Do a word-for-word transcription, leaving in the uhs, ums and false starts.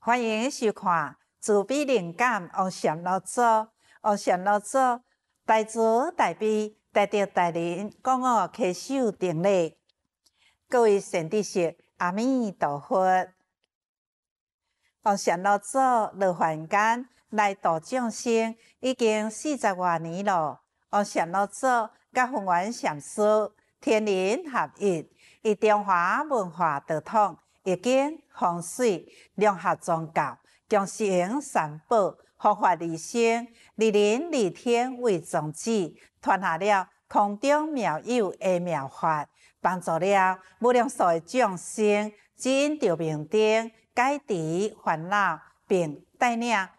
欢迎收看自闭灵感王禅老祖。王禅老祖大慈大悲，带着大人讲我稽首定礼。各位善知识，阿弥陀佛。王禅老祖落凡间来度众生，已经四十多年了。王禅老祖甲弘源禅师天人合一，以中华文化道统、易经、风水、融合宗教、共行三宝、护法利生、利人利天为宗旨，传下了空中妙有的妙法，帮助了无量数的众生，指引着明灯，解除烦恼，并带领